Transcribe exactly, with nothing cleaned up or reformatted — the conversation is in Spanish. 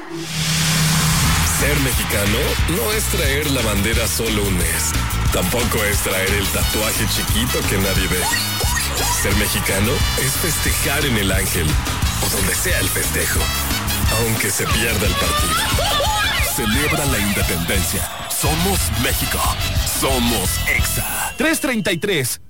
Ser mexicano no es traer la bandera solo un mes. Tampoco es traer el tatuaje chiquito que nadie ve. Ser mexicano es festejar en el Ángel o donde sea el festejo, aunque se pierda el partido. Celebra la independencia. Somos México. Somos Exa. tres treinta y tres.